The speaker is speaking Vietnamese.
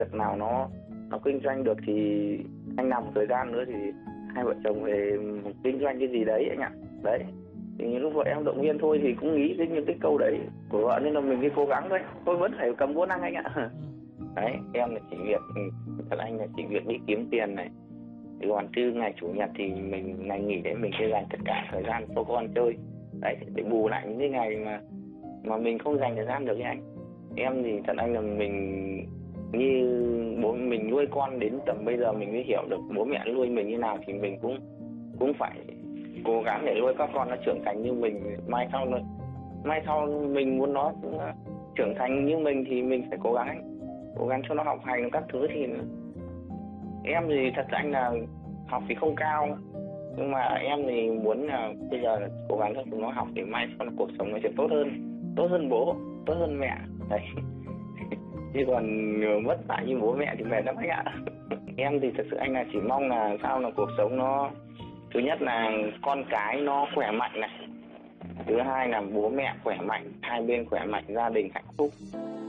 việc nào nó kinh doanh được thì anh làm một thời gian nữa thì hai vợ chồng về kinh doanh cái gì đấy anh ạ. Đấy thì lúc vợ em động viên thôi thì cũng nghĩ đến những cái câu đấy của vợ nên là mình đi cố gắng thôi. Tôi vẫn phải cầm búa năng anh ạ. Đấy, em là chỉ việc, thật anh là chỉ việc đi kiếm tiền này. Thì còn chứ ngày chủ nhật thì mình ngày nghỉ đấy mình sẽ dành tất cả thời gian cho con chơi. Đấy, để bù lại những cái ngày mà mình không dành thời gian được với anh. Em thì thật anh là mình như bố mình nuôi con đến tầm bây giờ mình mới hiểu được bố mẹ nuôi mình như nào, thì mình cũng phải cố gắng để nuôi các con nó trưởng thành như mình. Mai sau mình muốn nó trưởng thành như mình thì mình phải cố gắng cho nó học hành các thứ. Thì em thì thật anh là học thì không cao, nhưng mà em thì muốn là bây giờ cố gắng cho chúng nó học để mai sau cuộc sống nó sẽ tốt hơn bố, tốt hơn mẹ đấy. Chứ còn mất tại như bố mẹ thì mệt lắm anh ạ. Em thì thật sự anh là chỉ mong là sao là cuộc sống nó, thứ nhất là con cái nó khỏe mạnh này, thứ hai là bố mẹ khỏe mạnh, hai bên khỏe mạnh, gia đình hạnh phúc.